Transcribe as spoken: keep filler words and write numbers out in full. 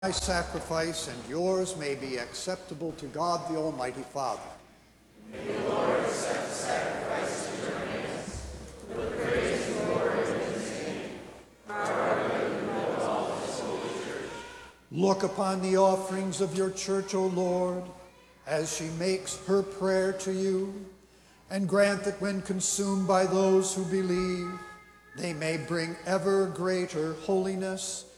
My sacrifice and yours may be acceptable to God the Almighty Father. May the Lord accept the sacrifice of your hands, for the praise and glory of his name, our and of all his holy church. Look upon the offerings of your church, O Lord, as she makes her prayer to you, and grant that when consumed by those who believe, they may bring ever greater holiness